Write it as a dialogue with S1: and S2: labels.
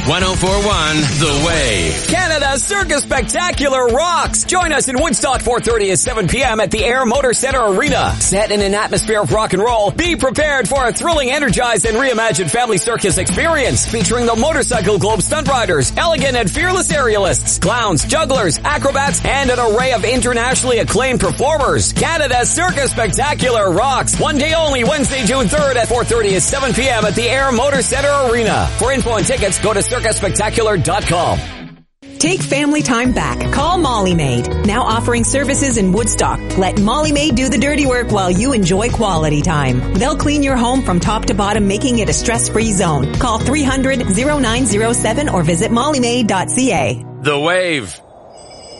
S1: 1041 The Wave.
S2: Canada's Circus Spectacular rocks. Join us in Woodstock 4:30 at 7 p.m. at the Air Motor Center Arena. Set in an atmosphere of rock and roll, be prepared for a thrilling, energized, and reimagined family circus experience featuring the Motorcycle Globe stunt riders, elegant and fearless aerialists, clowns, jugglers, acrobats, and an array of internationally acclaimed performers. Canada's Circus Spectacular rocks. One day only, Wednesday, June 3rd at 4:30 at 7 p.m. at the Air Motor Center Arena. For info and tickets, go to circusspectacular.com.
S3: Take family time back. Call Molly Maid. Now offering services in Woodstock. Let Molly Maid do the dirty work while you enjoy quality time. They'll clean your home from top to bottom, making it a stress-free zone. Call 300-0907 or visit mollymaid.ca.
S1: The Wave.